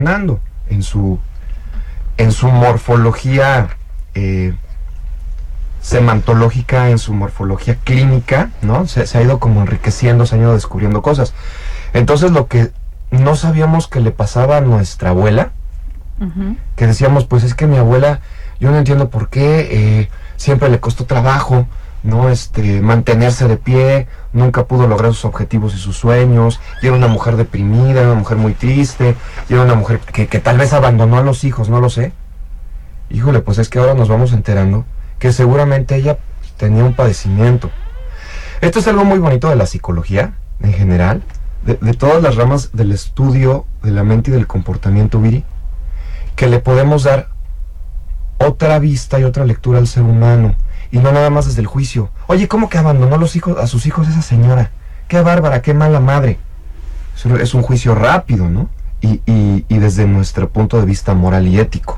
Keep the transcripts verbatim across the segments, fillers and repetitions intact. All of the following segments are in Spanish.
en su, en su morfología eh, semantológica, en su morfología clínica, ¿no? Se, se ha ido como enriqueciendo, se han ido descubriendo cosas. Entonces, lo que no sabíamos que le pasaba a nuestra abuela, uh-huh. que decíamos, pues es que mi abuela, yo no entiendo por qué, eh, siempre le costó trabajo, ¿no? Este, mantenerse de pie, nunca pudo lograr sus objetivos y sus sueños, y era una mujer deprimida, era una mujer muy triste, y era una mujer que, que tal vez abandonó a los hijos, no lo sé. Híjole, pues es que ahora nos vamos enterando que seguramente ella tenía un padecimiento. Esto es algo muy bonito de la psicología, en general, de, de todas las ramas del estudio de la mente y del comportamiento, Viri, que le podemos dar otra vista y otra lectura al ser humano, y no nada más desde el juicio. Oye, ¿cómo que abandonó a, los hijos, a sus hijos esa señora? ¡Qué bárbara, qué mala madre! Eso es un juicio rápido, ¿no? Y, y, y desde nuestro punto de vista moral y ético.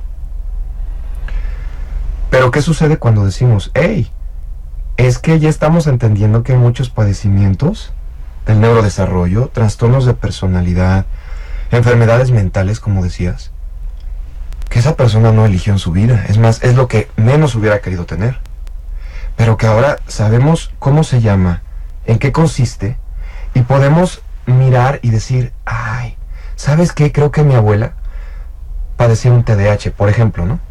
Pero ¿qué sucede cuando decimos, hey, es que ya estamos entendiendo que hay muchos padecimientos del neurodesarrollo, trastornos de personalidad, enfermedades mentales, como decías, que esa persona no eligió en su vida? Es más, es lo que menos hubiera querido tener. Pero que ahora sabemos cómo se llama, en qué consiste, y podemos mirar y decir, ay, ¿sabes qué? Creo que mi abuela padecía un T D A H, por ejemplo, ¿no?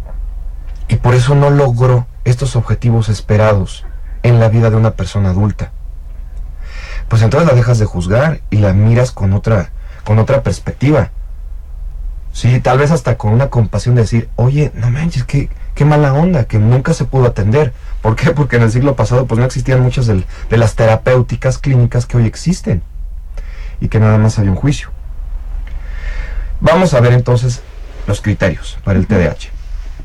Y por eso no logró estos objetivos esperados en la vida de una persona adulta. Pues entonces la dejas de juzgar y la miras con otra, con otra perspectiva. Sí, tal vez hasta con una compasión de decir, oye, no manches, qué, qué mala onda, que nunca se pudo atender. ¿Por qué? Porque en el siglo pasado pues no existían muchas de, de las terapéuticas clínicas que hoy existen. Y que nada más había un juicio. Vamos a ver entonces los criterios para el T D A H.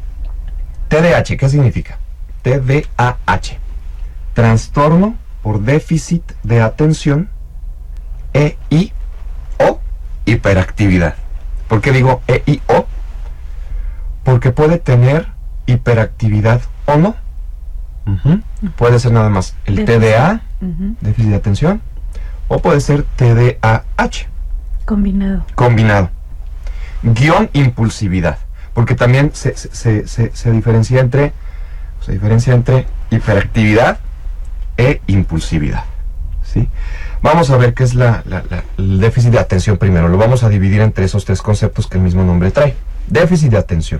T D A H, ¿qué significa? T D A H. Trastorno por déficit de atención e i o hiperactividad. ¿Por qué digo e i o? Porque puede tener hiperactividad o no. Uh-huh. Puede ser nada más el déficit. T D A, uh-huh. déficit de atención, o puede ser T D A H. Combinado. Combinado. Guión impulsividad. Porque también se, se, se, se diferencia entre se diferencia entre hiperactividad e impulsividad, ¿sí? Vamos a ver qué es la, la, la, el déficit de atención primero. Lo vamos a dividir entre esos tres conceptos que el mismo nombre trae. Déficit de atención.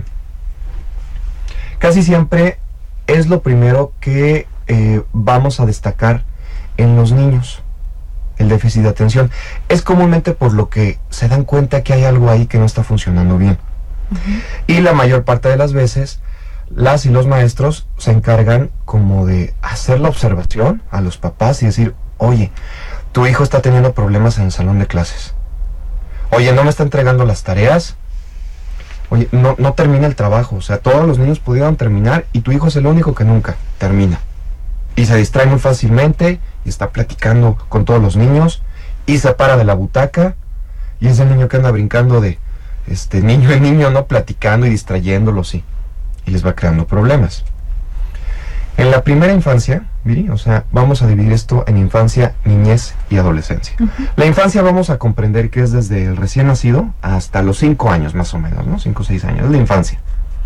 Casi siempre es lo primero que eh, vamos a destacar en los niños. El déficit de atención. Es comúnmente por lo que se dan cuenta que hay algo ahí que no está funcionando bien. Uh-huh. Y la mayor parte de las veces las y los maestros se encargan como de hacer la observación a los papás y decir, oye, tu hijo está teniendo problemas en el salón de clases, oye, no me está entregando las tareas, oye, no, no termina el trabajo, o sea, todos los niños pudieron terminar y tu hijo es el único que nunca termina y se distrae muy fácilmente y está platicando con todos los niños y se para de la butaca y es el niño que anda brincando de este niño en niño, no, platicando y distrayéndolos, sí, y les va creando problemas. En la primera infancia, Viri, o sea, vamos a dividir esto en infancia, niñez y adolescencia. Uh-huh. La infancia vamos a comprender que es desde el recién nacido hasta los cinco años más o menos, ¿no? cinco o seis años, es la infancia.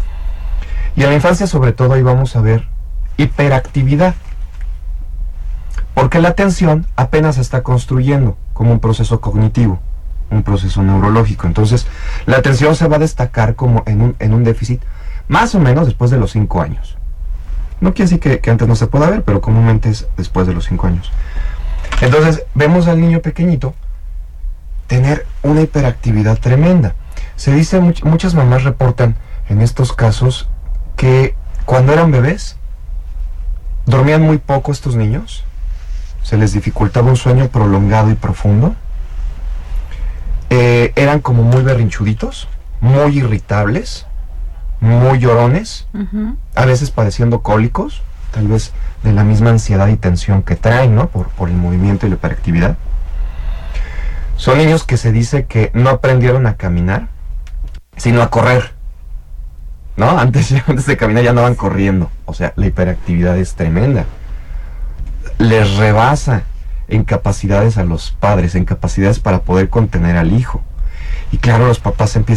Y en la infancia sobre todo ahí vamos a ver hiperactividad. Porque la atención apenas se está construyendo como un proceso cognitivo, un proceso neurológico. Entonces, la atención se va a destacar como en un, en un déficit más o menos después de los cinco años. No quiere decir que, que antes no se pueda ver, pero comúnmente es después de los cinco años. Entonces, vemos al niño pequeñito tener una hiperactividad tremenda. Se dice, much, muchas mamás reportan en estos casos que cuando eran bebés, dormían muy poco estos niños, se les dificultaba un sueño prolongado y profundo, eh, eran como muy berrinchuditos, muy irritables, muy llorones, uh-huh. a veces padeciendo cólicos, tal vez de la misma ansiedad y tensión que traen, ¿no? Por, por el movimiento y la hiperactividad. Son niños que se dice que no aprendieron a caminar, sino a correr, ¿no? Antes, antes de caminar ya andaban corriendo. O sea, la hiperactividad es tremenda. Les rebasa en capacidades a los padres, en capacidades para poder contener al hijo. Y claro, los papás empiezan